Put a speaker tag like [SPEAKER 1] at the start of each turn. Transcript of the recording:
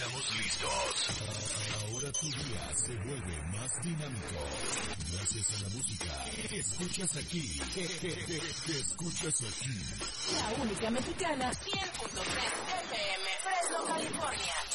[SPEAKER 1] Estamos listos. Ahora tu día se vuelve más dinámico. Gracias a la música que escuchas aquí. Que escuchas aquí.
[SPEAKER 2] La única mexicana, 100.3 FM, Fresno, California.